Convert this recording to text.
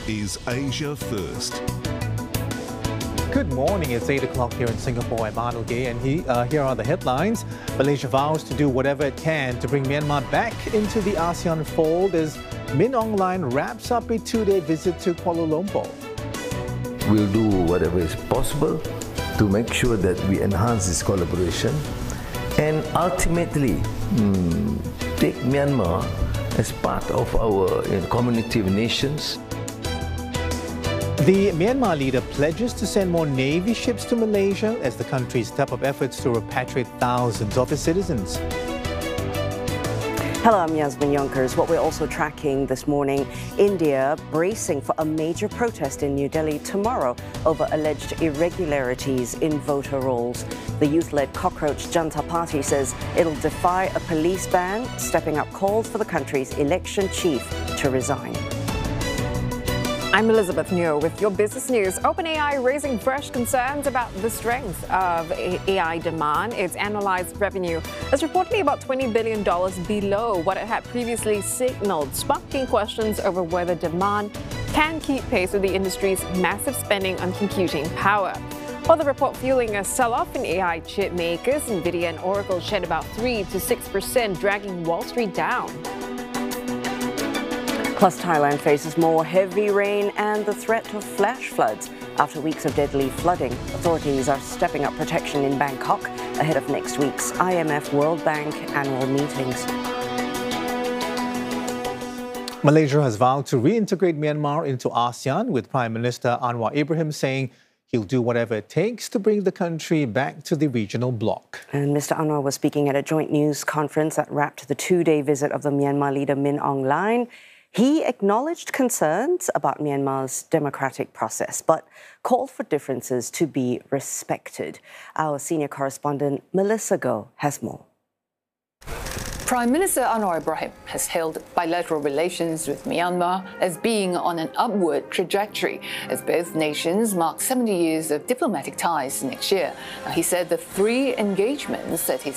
is Asia First. Good morning, it's 8 o'clock here in Singapore. I'm Arnold Gay, and here are the headlines. Malaysia vows to do whatever it can to bring Myanmar back into the ASEAN fold as Min Aung Hlaing wraps up a two-day visit to Kuala Lumpur. We'll do whatever is possible to make sure that we enhance this collaboration and ultimately take Myanmar as part of our community of nations. The Myanmar leader pledges to send more Navy ships to Malaysia as the country steps up efforts to repatriate thousands of its citizens. Hello, I'm Yasmin Yonkers. What we're also tracking this morning, India bracing for a major protest in New Delhi tomorrow over alleged irregularities in voter rolls. The youth-led Cockroach Janta Party says it'll defy a police ban, stepping up calls for the country's election chief to resign. I'm Elizabeth Neo with your business news. OpenAI raising fresh concerns about the strength of AI demand. Its analyzed revenue is reportedly about $20 billion below what it had previously signaled, sparking questions over whether demand can keep pace with the industry's massive spending on computing power. While the report fueling a sell-off in AI chip makers, NVIDIA and Oracle shed about 3 to 6%, dragging Wall Street down. Plus, Thailand faces more heavy rain and the threat of flash floods. After weeks of deadly flooding, authorities are stepping up protection in Bangkok ahead of next week's IMF World Bank annual meetings. Malaysia has vowed to reintegrate Myanmar into ASEAN, with Prime Minister Anwar Ibrahim saying he'll do whatever it takes to bring the country back to the regional bloc. And Mr. Anwar was speaking at a joint news conference that wrapped the two-day visit of the Myanmar leader Min Aung Hlaing. He acknowledged concerns about Myanmar's democratic process, but called for differences to be respected. Our senior correspondent, Melissa Goh, has more. Prime Minister Anwar Ibrahim has hailed bilateral relations with Myanmar as being on an upward trajectory as both nations mark 70 years of diplomatic ties next year. Now, he said the three engagements that he's